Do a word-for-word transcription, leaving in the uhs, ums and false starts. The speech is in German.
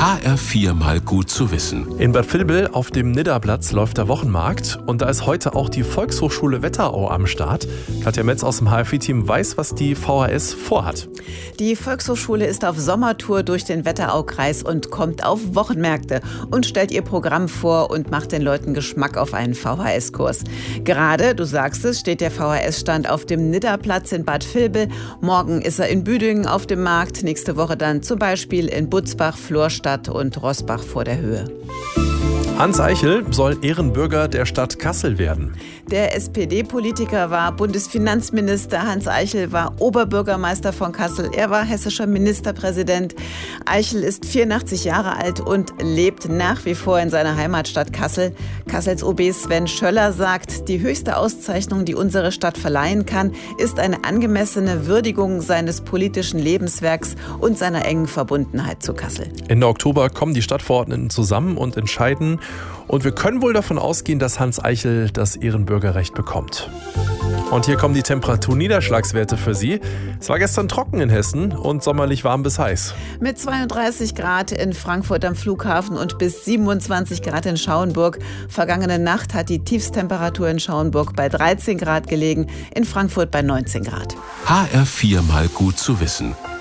H R vier mal gut zu wissen. In Bad Vilbel auf dem Nidderplatz läuft der Wochenmarkt und da ist heute auch die Volkshochschule Wetterau am Start. Katja Metz aus dem H R vier-Team weiß, was die V H S vorhat. Die Volkshochschule ist auf Sommertour durch den Wetteraukreis und kommt auf Wochenmärkte und stellt ihr Programm vor und macht den Leuten Geschmack auf einen V H S-Kurs. Gerade, du sagst es, steht der V H S-Stand auf dem Nidderplatz in Bad Vilbel. Morgen ist er in Büdingen auf dem Markt, nächste Woche dann zum Beispiel in Butzbach, Florstadt und Roßbach vor der Höhe. Hans Eichel soll Ehrenbürger der Stadt Kassel werden. Der S P D-Politiker war Bundesfinanzminister. Hans Eichel war Oberbürgermeister von Kassel. Er war hessischer Ministerpräsident. Eichel ist vierundachtzig Jahre alt und lebt nach wie vor in seiner Heimatstadt Kassel. Kassels O B Sven Schöller sagt, die höchste Auszeichnung, die unsere Stadt verleihen kann, ist eine angemessene Würdigung seines politischen Lebenswerks und seiner engen Verbundenheit zu Kassel. Ende Oktober kommen die Stadtverordneten zusammen und entscheiden. Und wir können wohl davon ausgehen, dass Hans Eichel das Ehrenbürgerrecht bekommt. Und hier kommen die Temperaturniederschlagswerte für Sie. Es war gestern trocken in Hessen und sommerlich warm bis heiß. Mit zweiunddreißig Grad in Frankfurt am Flughafen und bis siebenundzwanzig Grad in Schauenburg. Vergangene Nacht hat die Tiefstemperatur in Schauenburg bei dreizehn Grad gelegen, in Frankfurt bei neunzehn Grad. H R vier mal gut zu wissen.